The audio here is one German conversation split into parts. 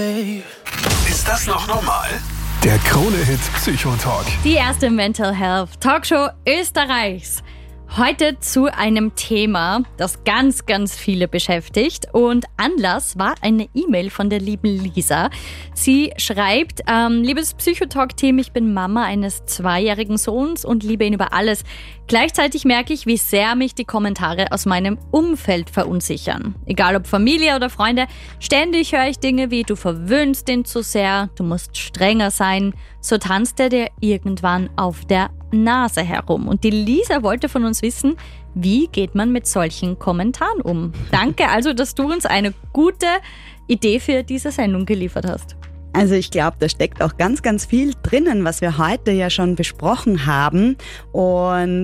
Ist das noch normal? Der Krone-Hit Psychotalk. Die erste Mental Health Talkshow Österreichs. Heute zu einem Thema, das ganz, ganz viele beschäftigt. Und Anlass war eine E-Mail von der lieben Lisa. Sie schreibt, liebes Psychotalk-Team, ich bin Mama eines 2-jährigen Sohns und liebe ihn über alles. Gleichzeitig merke ich, wie sehr mich die Kommentare aus meinem Umfeld verunsichern. Egal ob Familie oder Freunde, ständig höre ich Dinge wie, du verwöhnst ihn zu sehr, du musst strenger sein. So tanzt er dir irgendwann auf der Nase herum. Und die Lisa wollte von uns wissen, wie geht man mit solchen Kommentaren um? Danke also, dass du uns eine gute Idee für diese Sendung geliefert hast. Also ich glaube, da steckt auch ganz, ganz viel drinnen, was wir heute ja schon besprochen haben. Und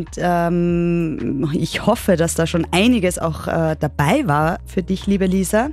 ich hoffe, dass da schon einiges auch dabei war für dich, liebe Lisa.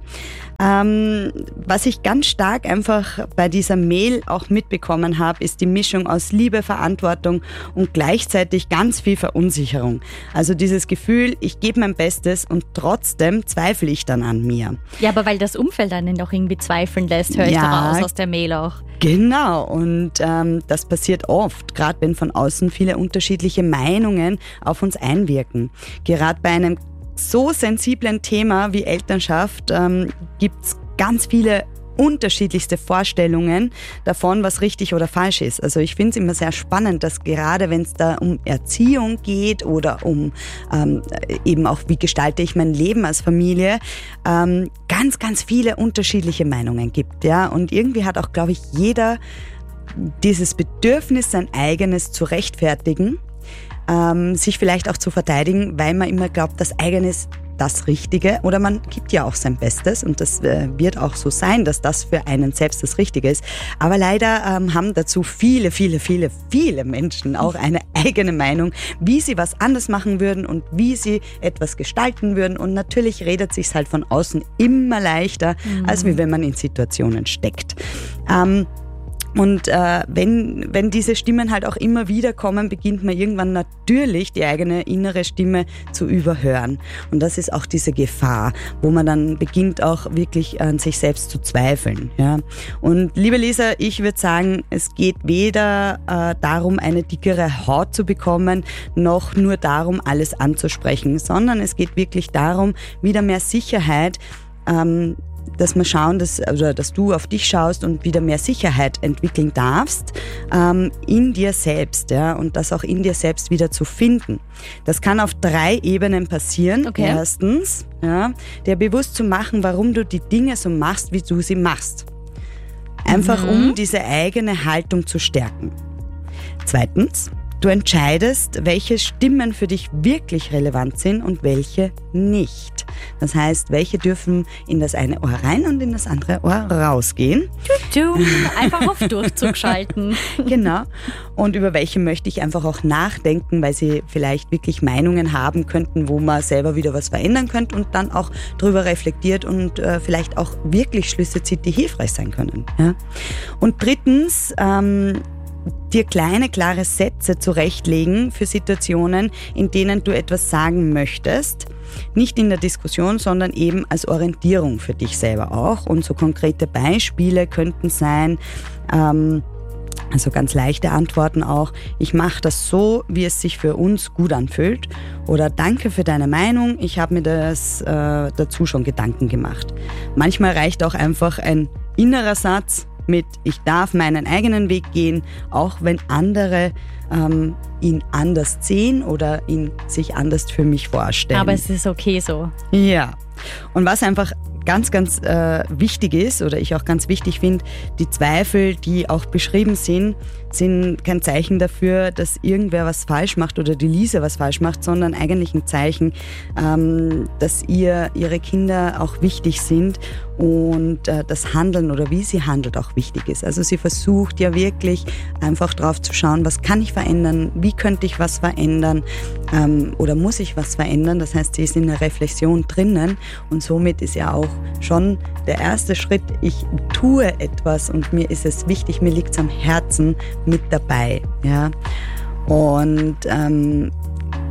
Was ich ganz stark einfach bei dieser Mail auch mitbekommen habe, ist die Mischung aus Liebe, Verantwortung und gleichzeitig ganz viel Verunsicherung. Also dieses Gefühl, ich gebe mein Bestes und trotzdem zweifle ich dann an mir. Ja, aber weil das Umfeld einen doch irgendwie zweifeln lässt, höre ich daraus aus der Mail auch. Genau, und das passiert oft, gerade wenn von außen viele unterschiedliche Meinungen auf uns einwirken. Gerade bei einem so sensiblen Thema wie Elternschaft gibt's ganz viele unterschiedlichste Vorstellungen davon, was richtig oder falsch ist. Also ich finde es immer sehr spannend, dass gerade wenn es da um Erziehung geht oder um eben auch, wie gestalte ich mein Leben als Familie, ganz, ganz viele unterschiedliche Meinungen gibt. Ja? Und irgendwie hat auch, glaube ich, jeder dieses Bedürfnis, sein eigenes zu rechtfertigen, sich vielleicht auch zu verteidigen, weil man immer glaubt, das eigene ist das Richtige, oder man gibt ja auch sein Bestes und das wird auch so sein, dass das für einen selbst das Richtige ist. Aber leider haben dazu viele Menschen auch eine eigene Meinung, wie sie was anders machen würden und wie sie etwas gestalten würden, und natürlich redet sich's halt von außen immer leichter, als wie wenn man in Situationen steckt. Und wenn diese Stimmen halt auch immer wieder kommen, beginnt man irgendwann natürlich die eigene innere Stimme zu überhören. Und das ist auch diese Gefahr, wo man dann beginnt auch wirklich an sich selbst zu zweifeln. Ja. Und liebe Lisa, ich würde sagen, es geht weder darum, eine dickere Haut zu bekommen, noch nur darum, alles anzusprechen, sondern es geht wirklich darum, wieder mehr Sicherheit, dass wir schauen, dass du auf dich schaust und wieder mehr Sicherheit entwickeln darfst in dir selbst, ja, und das auch in dir selbst wieder zu finden. Das kann auf 3 Ebenen passieren. Okay. Erstens, ja, dir bewusst zu machen, warum du die Dinge so machst, wie du sie machst. Einfach um diese eigene Haltung zu stärken. Zweitens, du entscheidest, welche Stimmen für dich wirklich relevant sind und welche nicht. Das heißt, welche dürfen in das eine Ohr rein und in das andere Ohr rausgehen. Einfach auf Durchzug schalten. Genau. Und über welche möchte ich einfach auch nachdenken, weil sie vielleicht wirklich Meinungen haben könnten, wo man selber wieder was verändern könnte und dann auch drüber reflektiert und vielleicht auch wirklich Schlüsse zieht, die hilfreich sein können. Ja? Und drittens, dir kleine, klare Sätze zurechtlegen für Situationen, in denen du etwas sagen möchtest. Nicht in der Diskussion, sondern eben als Orientierung für dich selber auch. Und so konkrete Beispiele könnten sein, also ganz leichte Antworten auch, ich mache das so, wie es sich für uns gut anfühlt. Oder danke für deine Meinung, ich habe mir das dazu schon Gedanken gemacht. Manchmal reicht auch einfach ein innerer Satz mit ich darf meinen eigenen Weg gehen, auch wenn andere ihn anders sehen oder ihn sich anders für mich vorstellen. Aber es ist okay so. Ja. Und was einfach ganz, ganz wichtig ist oder ich auch ganz wichtig finde, die Zweifel, die auch beschrieben sind kein Zeichen dafür, dass irgendwer was falsch macht oder die Lisa was falsch macht, sondern eigentlich ein Zeichen, dass ihre Kinder auch wichtig sind und das Handeln oder wie sie handelt auch wichtig ist. Also sie versucht ja wirklich einfach drauf zu schauen, was kann ich verändern, wie könnte ich was verändern oder muss ich was verändern. Das heißt, sie ist in der Reflexion drinnen und somit ist ja auch schon der erste Schritt, ich tue etwas und mir ist es wichtig, mir liegt es am Herzen, mit dabei. Ja? Und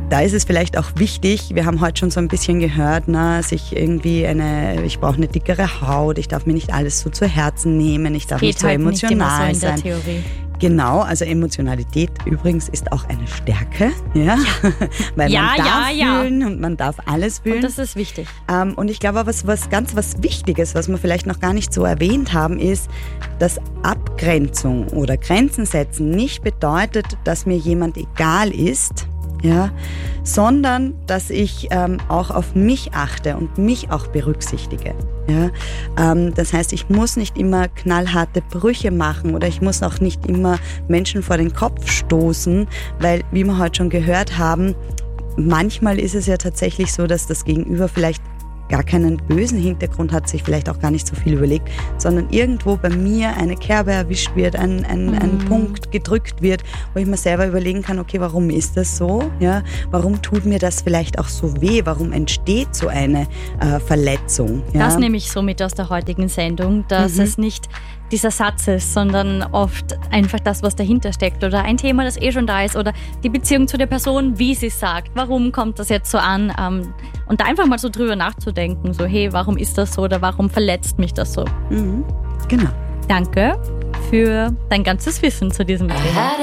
da ist es vielleicht auch wichtig, wir haben heute schon so ein bisschen gehört, ich brauche eine dickere Haut, ich darf mir nicht alles so zu Herzen nehmen, ich darf nicht so emotional nicht immer so sein. in der Theorie. Genau, also Emotionalität übrigens ist auch eine Stärke, ja? Weil man darf fühlen und man darf alles fühlen. Und das ist wichtig. Und ich glaube, was Wichtiges, was wir vielleicht noch gar nicht so erwähnt haben, ist, dass Abgrenzung oder Grenzen setzen nicht bedeutet, dass mir jemand egal ist, ja, sondern dass ich auch auf mich achte und mich auch berücksichtige. Ja? Das heißt, ich muss nicht immer knallharte Brüche machen oder ich muss auch nicht immer Menschen vor den Kopf stoßen, weil, wie wir heute schon gehört haben, manchmal ist es ja tatsächlich so, dass das Gegenüber vielleicht gar keinen bösen Hintergrund hat, sich vielleicht auch gar nicht so viel überlegt, sondern irgendwo bei mir eine Kerbe erwischt wird, ein Punkt gedrückt wird, wo ich mir selber überlegen kann, okay, warum ist das so? Ja? Warum tut mir das vielleicht auch so weh? Warum entsteht so eine Verletzung? Ja? Das nehme ich so mit aus der heutigen Sendung, dass es nicht dieser Satz ist, sondern oft einfach das, was dahinter steckt oder ein Thema, das schon da ist oder die Beziehung zu der Person, wie sie sagt, warum kommt das jetzt so an und da einfach mal so drüber nachzudenken, so hey, warum ist das so oder warum verletzt mich das so? Genau. Danke für dein ganzes Wissen zu diesem Thema.